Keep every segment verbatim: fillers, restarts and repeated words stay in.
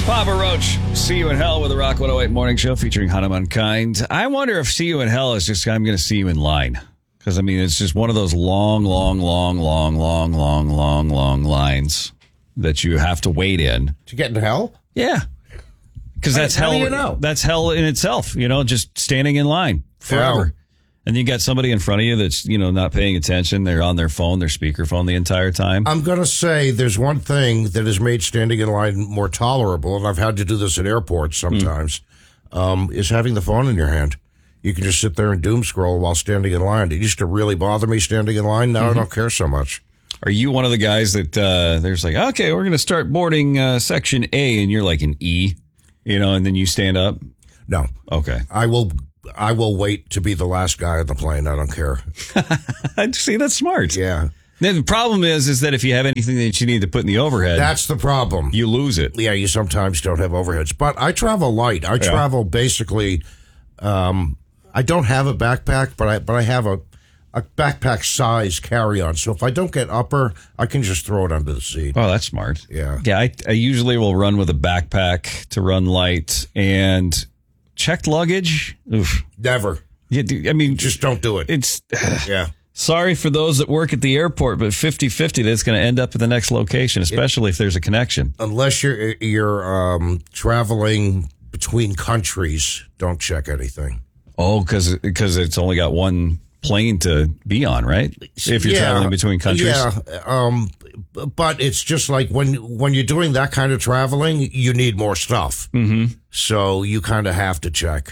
Papa Roach, See You in Hell with the Rock one oh eight Morning Show featuring Hanumankind. I wonder if See You in Hell is just, I'm going to see you in line. Because, I mean, it's just one of those long, long, long, long, long, long, long, long lines that you have to wait in. To get into hell? Yeah. Because that's How hell. do you know? That's hell in itself, you know, just standing in line forever. Yeah. And you got somebody in front of you that's, you know, not paying attention. They're on their phone, their speakerphone the entire time. I'm going to say there's one thing that has made standing in line more tolerable, and I've had to do this at airports sometimes, mm. um, is having the phone in your hand. You can just sit there and doom scroll while standing in line. It used to really bother me standing in line. Now mm-hmm. I don't care so much. Are you one of the guys that uh, there's like, okay, we're going to start boarding uh, section A, and you're like an E, you know, and then you stand up? No. Okay. I will I will wait to be the last guy on the plane. I don't care. See, that's smart. Yeah. Now, the problem is, is that if you have anything that you need to put in the overhead, that's the problem. You lose it. Yeah, you sometimes don't have overheads. But I travel light. I yeah. travel basically. Um, I don't have a backpack, but I but I have a, a backpack size carry on. So if I don't get upper, I can just throw it under the seat. Oh, that's smart. Yeah. Yeah. I, I usually will run with a backpack to run light and. Checked luggage? Oof. Never. Yeah, dude, I mean, just don't do it. It's yeah. Sorry for those that work at the airport, but fifty-fifty that's going to end up at the next location, especially it, if there's a connection. Unless you're you're um, traveling between countries, don't check anything. Oh, because because it's only got one plane to be on, right? If you're yeah, traveling between countries. Yeah. Um, but it's just like when when you're doing that kind of traveling, you need more stuff. Mm-hmm. So you kind of have to check.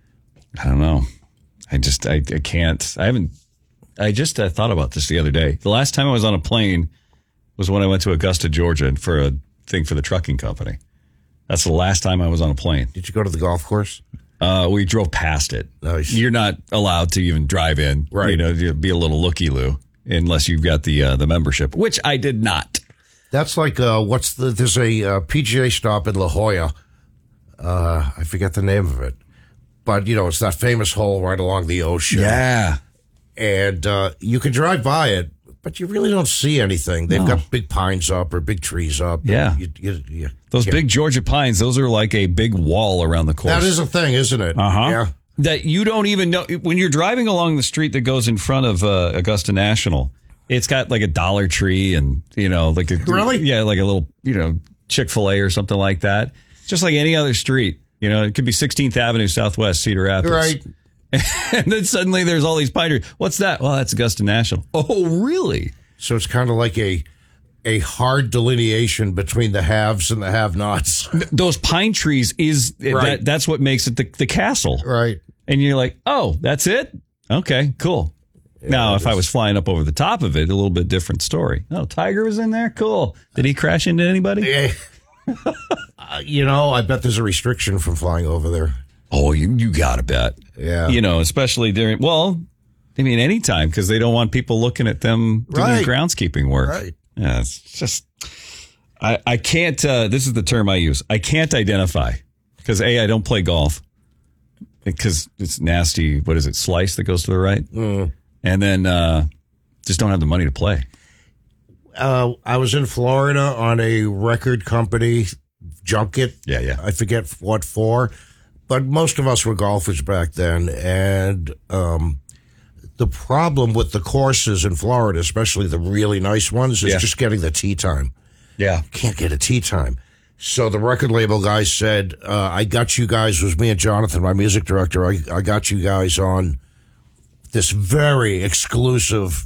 I don't know. I just, I, I can't. I haven't, I just uh, thought about this the other day. The last time I was on a plane was when I went to Augusta, Georgia for a thing for the trucking company. That's the last time I was on a plane. Did you go to the golf course? Uh, we drove past it. Nice. You're not allowed to even drive in. Right. You know, you'd be a little looky-loo unless you've got the uh, the membership, which I did not. That's like, uh, what's the, there's a uh, P G A stop in La Jolla. Uh, I forget the name of it. But, you know, it's that famous hole right along the ocean. Yeah. And uh, you can drive by it, but you really don't see anything. They've no. got big pines up or big trees up. Yeah. You, you, you, those you big Georgia pines, those are like a big wall around the course. That is a thing, isn't it? Uh-huh. Yeah. That you don't even know. When you're driving along the street that goes in front of uh, Augusta National, it's got like a Dollar Tree and, you know, like a... Really? Yeah, like a little, you know, Chick-fil-A or something like that. Just like any other street. You know, it could be sixteenth Avenue Southwest, Cedar Rapids. Right. And then suddenly there's all these pine trees. What's that? Well, that's Augusta National. Oh, really? So it's kind of like a a hard delineation between the haves and the have-nots. Those pine trees is right. that, that's what makes it the, the castle. Right. And you're like, oh, that's it? Okay, cool. Yeah, now, if I was flying up over the top of it, a little bit different story. Oh, Tiger was in there? Cool. Did he crash into anybody? Yeah. uh, you know, I bet there's a restriction from flying over there. Oh, you, you got to bet. Yeah. You know, especially during, well, I mean, anytime, because they don't want people looking at them doing right. groundskeeping work. Right. Yeah, it's just, I, I can't, uh, this is the term I use. I can't identify because A, I don't play golf because it's nasty. What is it? Slice that goes to the right. Mm. And then, uh, just don't have the money to play. Uh, I was in Florida on a record company junket. Yeah, yeah. I forget what for, but most of us were golfers back then. And um, the problem with the courses in Florida, especially the really nice ones, is yeah. just getting the tee time. Yeah. Can't get a tee time. So the record label guy said, uh, I got you guys, it was me and Jonathan, my music director, I, I got you guys on this very exclusive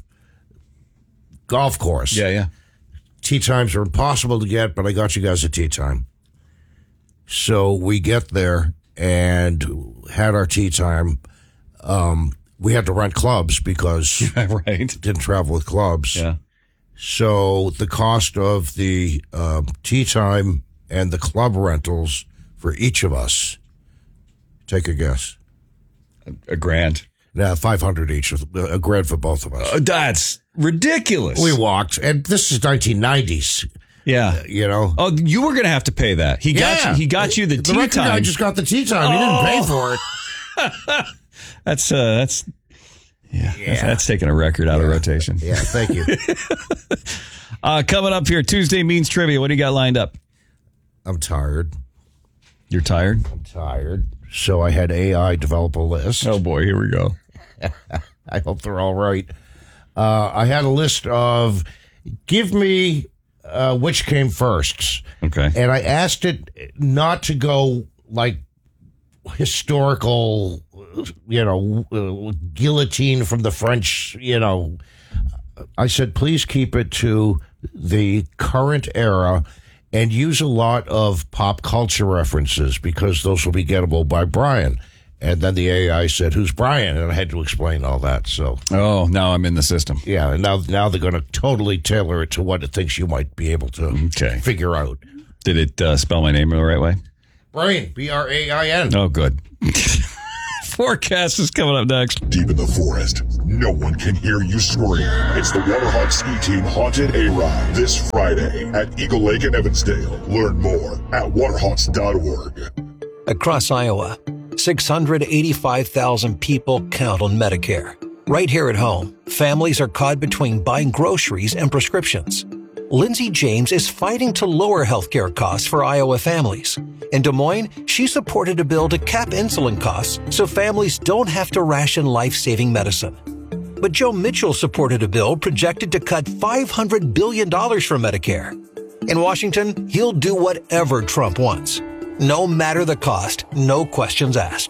golf course. Yeah, yeah. Tee times are impossible to get, but I got you guys a tee time. So we get there and had our tee time. Um, we had to rent clubs because right. didn't travel with clubs. Yeah. So the cost of the um, tee time and the club rentals for each of us, take a guess. A, a grand. Yeah, five hundred each, a grand for both of us. Uh, that's ridiculous. We walked, and this is nineteen nineties. Yeah, uh, you know. Oh, you were going to have to pay that. He yeah. got you. He got you the, the tee record time. guy just got the tee time. Oh. He didn't pay for it. that's uh, that's yeah, yeah. That's, that's taking a record out yeah. of rotation. Yeah, thank you. uh, coming up here, Tuesday Means Trivia. What do you got lined up? I'm tired. You're tired? I'm tired. So I had A I develop a list. Oh, boy. Here we go. I hope they're all right. Uh, I had a list of give me uh, which came first. Okay. And I asked it not to go like historical, you know, uh, guillotine from the French, you know. I said, please keep it to the current era and use a lot of pop culture references because those will be gettable by Brian. And then the A I said, who's Brian? And I had to explain all that. So, oh, now I'm in the system. yeah, and now now they're going to totally tailor it to what it thinks you might be able to Okay. figure out. Did it uh, spell my name the right way? Brian, B R A I N. Oh, good. Forecast is coming up next. Deep in the forest, no one can hear you scream. It's the Waterhawk Ski Team Haunted A-Ride this Friday at Eagle Lake in Evansdale. Learn more at waterhawks dot org. Across Iowa, six hundred eighty-five thousand people count on Medicare. Right here at home, families are caught between buying groceries and prescriptions. Lindsay James is fighting to lower healthcare costs for Iowa families. In Des Moines, she supported a bill to cap insulin costs so families don't have to ration life-saving medicine. But Joe Mitchell supported a bill projected to cut five hundred billion dollars from Medicare. In Washington, he'll do whatever Trump wants. No matter the cost, no questions asked.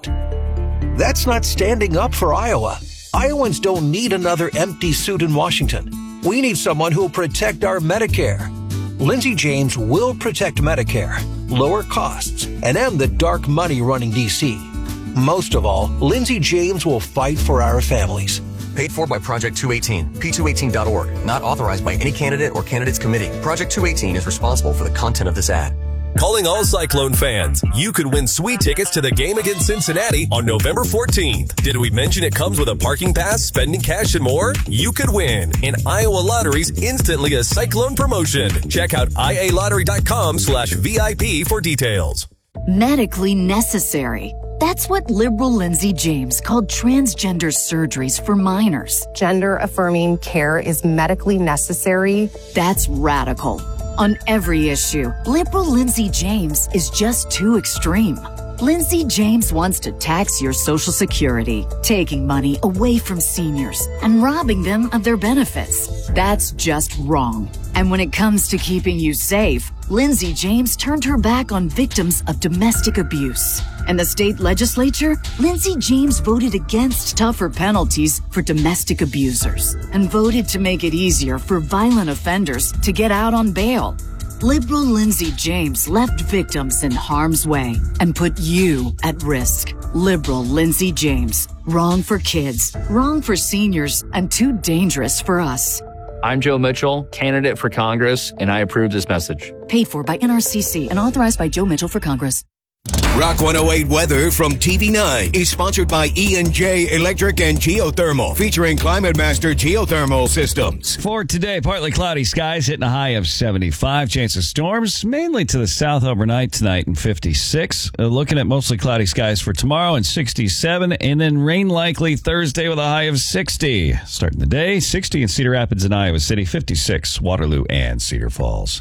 That's not standing up for Iowa. Iowans don't need another empty suit in Washington. We need someone who will protect our Medicare. Lindsay James will protect Medicare, lower costs, and end the dark money running D C. Most of all, Lindsay James will fight for our families. Paid for by Project two eighteen, P two eighteen dot org. Not authorized by any candidate or candidates committee. Project two eighteen is responsible for the content of this ad. Calling all Cyclone fans. You could win sweet tickets to the game against Cincinnati on November fourteenth. Did we mention it comes with a parking pass, spending cash, and more? You could win in Iowa Lottery's Instantly a Cyclone promotion. Check out ialottery.com slash VIP for details. Medically necessary. That's what liberal Lindsay James called transgender surgeries for minors. Gender-affirming care is medically necessary. That's radical. On every issue, liberal Lindsay James is just too extreme. Lindsay James wants to tax your Social Security, taking money away from seniors and robbing them of their benefits. That's just wrong. And when it comes to keeping you safe, Lindsay James turned her back on victims of domestic abuse. In the state legislature, Lindsay James voted against tougher penalties for domestic abusers and voted to make it easier for violent offenders to get out on bail. Liberal Lindsay James left victims in harm's way and put you at risk. Liberal Lindsay James. Wrong for kids, wrong for seniors, and too dangerous for us. I'm Joe Mitchell, candidate for Congress, and I approve this message. Paid for by N R C C and authorized by Joe Mitchell for Congress. Rock one oh eight weather from T V nine is sponsored by E and J Electric and Geothermal, featuring Climate Master Geothermal Systems. For today, partly cloudy skies, hitting a high of seventy-five. Chance of storms, mainly to the south overnight tonight, and fifty-six. Uh, looking at mostly cloudy skies for tomorrow, and sixty-seven. And then rain likely Thursday with a high of sixty. Starting the day, sixty in Cedar Rapids and Iowa City, fifty-six Waterloo and Cedar Falls.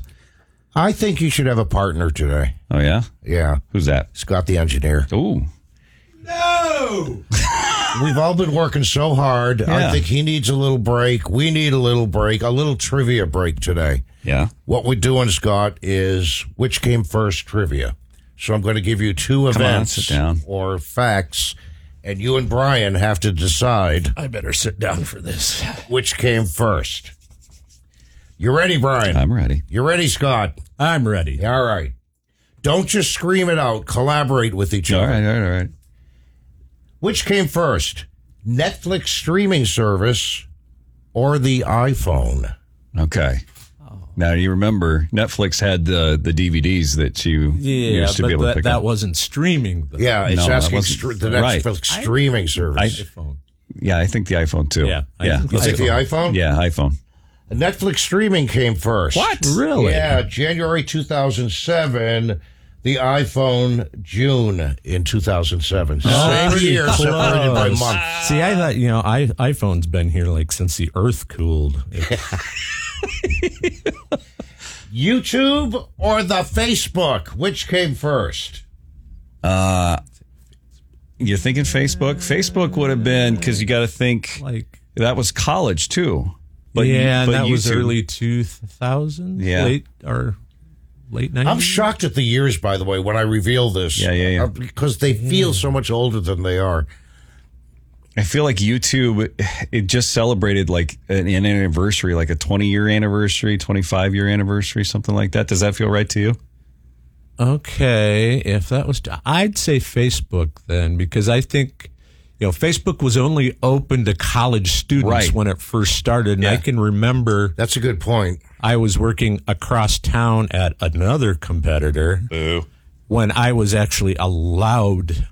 I think you should have a partner today. Oh, yeah? Yeah. Who's that? Scott the engineer. Ooh. No! We've all been working so hard. Yeah. I think he needs a little break. We need a little break, a little trivia break today. Yeah. What we're doing, Scott, is which came first trivia. So I'm going to give you two Come on, events sit down. or facts, and you and Brian have to decide I better sit down for this. which came first. You ready, Brian? I'm ready. You ready, Scott? I'm ready. All right. Don't just scream it out. Collaborate with each All other. right, all right, all right. Which came first, Netflix streaming service or the iPhone? Okay. Now, you remember Netflix had the, the D V Ds that you Yeah, used to but be able to that, pick that up. wasn't streaming. Though. Yeah, it's No, that asking wasn't- str- the right. Netflix streaming service. iPhone. Yeah, I think the iPhone, too. Yeah, I yeah. think you think the iPhone? Yeah, iPhone. Netflix streaming came first. What? Really? Yeah, January two thousand seven. The iPhone, June in two thousand seven. Same pretty year, separated by close. month. See, I thought, you know, I, iPhone's been here like since the Earth cooled. YouTube or the Facebook? Which came first? Uh, you're thinking Facebook? Facebook would have been, because you got to think, Like, that was college too. But yeah, and but that was YouTube- early two thousands, Yeah. late or late nineties. I'm shocked at the years, by the way, when I reveal this. Yeah, yeah, yeah. uh, because they feel so much older than they are. I feel like YouTube, it just celebrated like an, an anniversary, like a twenty year anniversary, twenty-five year anniversary, something like that. Does that feel right to you? Okay, if that was, I'd say Facebook then, because I think, you know, Facebook was only open to college students Right. when it first started. And Yeah. I can remember That's a good point. I was working across town at another competitor Boo. when I was actually allowed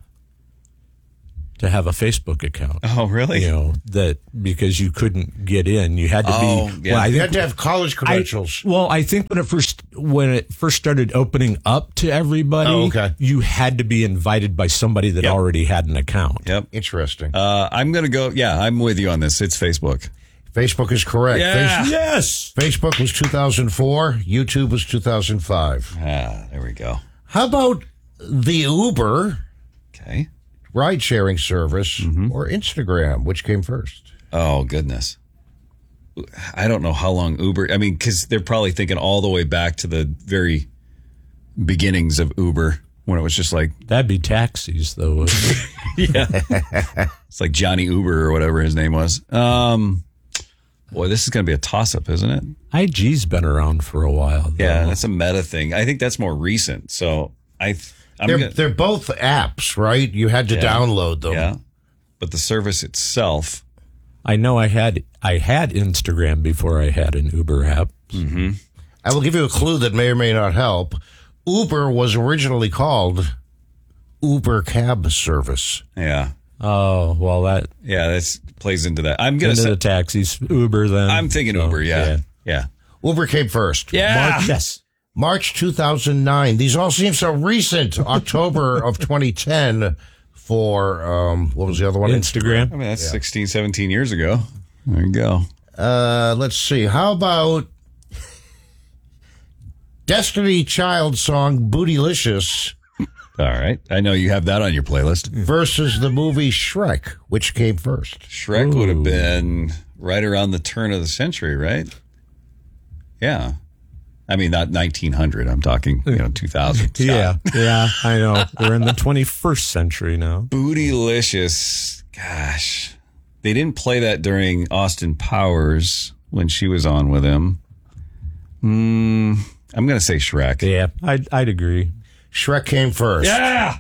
to have a Facebook account. Oh, really? You know, that because you couldn't get in, you had to Oh, be. yeah. Well, I You think, had to have college I, credentials. well, I think when it first when it first started opening up to everybody, Oh, okay. you had to be invited by somebody that Yep. already had an account. Yep. Interesting. Uh, I'm going to go. Yeah, I'm with you on this. It's Facebook. Facebook is correct. Yeah. Face- Yes. Facebook was two thousand four. YouTube was two thousand five. Ah, there we go. How about the Uber Okay. ride-sharing service Mm-hmm. or Instagram? Which came first? Oh, goodness. I don't know how long Uber, I mean, because they're probably thinking all the way back to the very beginnings of Uber when it was just like, That'd be taxis, though. wouldn't it? yeah. It's like Johnny Uber or whatever his name was. Um, boy, this is going to be a toss-up, isn't it? I G's been around for a while. Though. Yeah, that's a meta thing. I think that's more recent. So I, I'm They're, gonna, they're both apps, right? You had to Yeah. download them. yeah. But the service itself, I know I had I had Instagram before I had an Uber app. I will give you a clue that may or may not help. Uber was originally called Uber Cab Service. yeah, Oh well, that yeah, that plays into that. I'm gonna into say, the taxis, Uber. Then I'm thinking So, Uber. Yeah, yeah, Uber came first. yeah. March, yes. March two thousand nine. These all seem so recent. October of twenty ten for, um, what was the other one? Instagram. I mean, that's sixteen, seventeen years ago. There you go. Uh, let's see. How about Destiny Child song Bootylicious All right. I know you have that on your playlist. versus the movie Shrek? Which came first? Shrek would have been right around the turn of the century, right? Yeah. I mean, not nineteen hundred. I'm talking, you know, two thousand. Yeah, yeah, I know. We're in the twenty-first century now. Bootylicious. Gosh. They didn't play that during Austin Powers when she was on with him. Mm, I'm going to say Shrek. Yeah, I'd, I'd agree. Shrek came first. Yeah.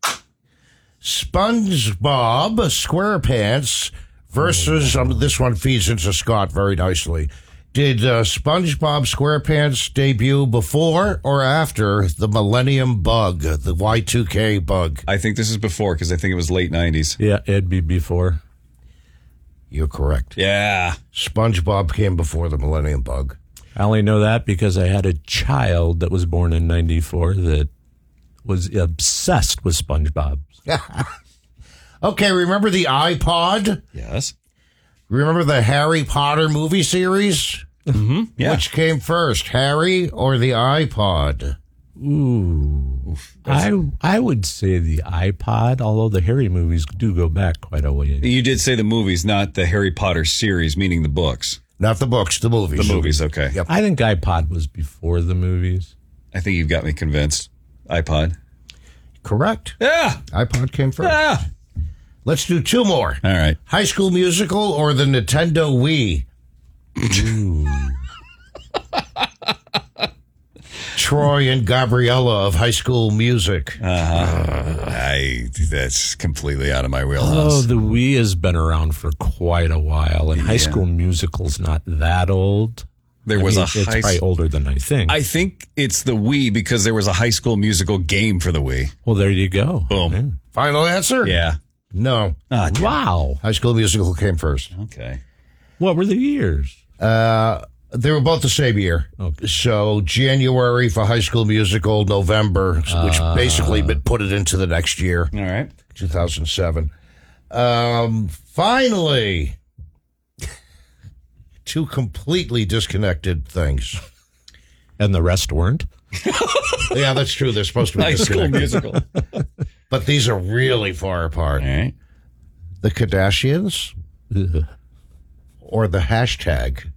SpongeBob SquarePants versus, um, this one feeds into Scott very nicely. Did uh, SpongeBob SquarePants debut before or after the Millennium Bug, the Y two K bug? I think this is before because I think it was late nineties. Yeah, it'd be before. You're correct. Yeah. SpongeBob came before the Millennium Bug. I only know that because I had a child that was born in ninety-four that was obsessed with SpongeBob. Okay, remember the iPod? Yes. Remember the Harry Potter movie series? Mm-hmm. Yeah. Which came first, Harry or the iPod? Ooh. I I would say the iPod, although the Harry movies do go back quite a way. You did say the movies, not the Harry Potter series, meaning the books. Not the books, the movies. The movies, okay. Yep. I think iPod was before the movies. I think you've got me convinced. iPod. Correct. Yeah. iPod came first. Yeah. Let's do two more. All right. High School Musical or the Nintendo Wii? Troy and Gabriella of High School Music. Uh-huh. I that's completely out of my Oh, wheelhouse. the Wii has been around for quite a while, and High Yeah. School Musical's not that old. There I was mean, a it's high probably s- older than I think. I think it's the Wii because there was a High School Musical game for the Wii. well, there you go. Boom. Final answer? Yeah. No. Ah, Yeah. Wow. High School Musical came first. okay. What were the years? Uh, they were both the same year. Okay. So January for High School Musical, November, which basically put it into the next year, All right. two thousand seven. Um, finally, two completely disconnected things. And the rest weren't? Yeah, that's true. They're supposed to be High School disconnected. Musical. But these are really far apart. All right. The Kardashians Ugh. or the hashtag?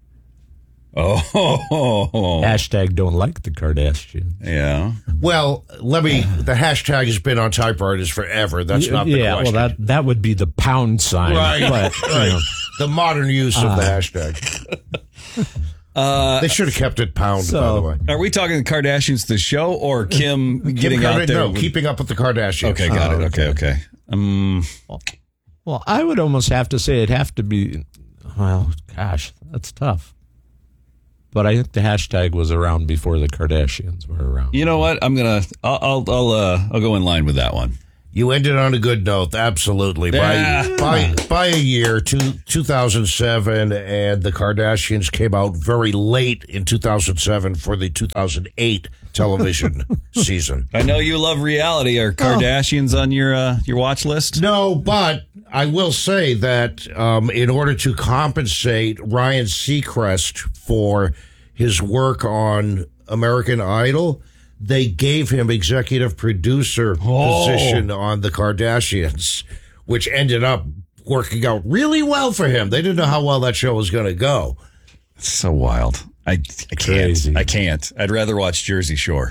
Oh. Hashtag don't like the Kardashians. Yeah. Well, let me. The hashtag has been on typewriters forever. That's not the yeah, question. well, that that would be the pound sign. Right, But, right. you know, The modern use of the hashtag. Uh, They should have kept it pound, so- by the way. Are we talking the Kardashians, the show, or Kim getting Kim out Kardashian- there? No, with- keeping up with the Kardashians. Okay, got Oh, it. Okay, okay. Um, well, I would almost have to say it'd have to be. Well, gosh, that's tough. But I think the hashtag was around before the Kardashians were around. you know what? I'm gonna. I'll. I'll. I'll, uh, I'll go in line with that one. You ended on a good note, absolutely. Yeah. By, by, by a year, two, two thousand seven, and the Kardashians came out very late in two thousand seven for the two thousand eight television season. I know you love reality. Are Kardashians on your uh, your watch list? No, but I will say that um, in order to compensate Ryan Seacrest for his work on American Idol, they gave him executive producer Oh. position on the Kardashians, which ended up working out really well for him. They didn't know how well that show was going to go. It's so wild. I, I can't. Crazy. I can't. I'd rather watch Jersey Shore.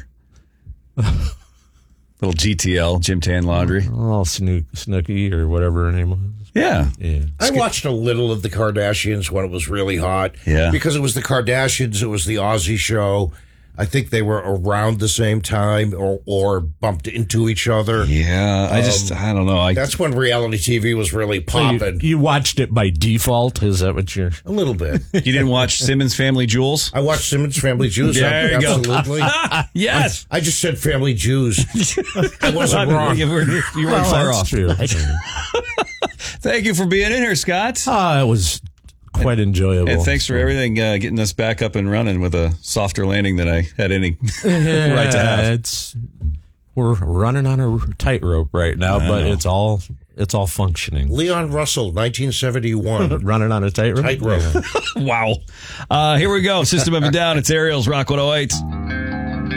Little G T L, Jim Tan Laundry. Oh, Snook, Snooki or whatever her name was. Yeah. Yeah. I watched a little of the Kardashians when it was really hot. Yeah. Because it was the Kardashians, it was the Aussie show. I think they were around the same time or, or bumped into each other. Yeah. I just, I don't know. I That's when reality T V was really So you, popping. you watched it by default? Is that what you're. A little bit. You didn't watch Simmons Family Jewels? I watched Simmons Family Jews. There you go. Absolutely. Yes. I just said Family Jews. I wasn't wrong. You were, you weren't Well, far that's off. true. Thank you for being in here, Scott. Ah, it was quite enjoyable. And thanks for everything, uh, getting us back up and running with a softer landing than I had any Yeah, right to have. It's we're running on a tightrope right now, but it's all it's all functioning. Leon Russell, nineteen seventy-one. Running on a tightrope. Tightrope. Wow. Uh, here we go. System up and down. It's Ariel's Rock one oh eight.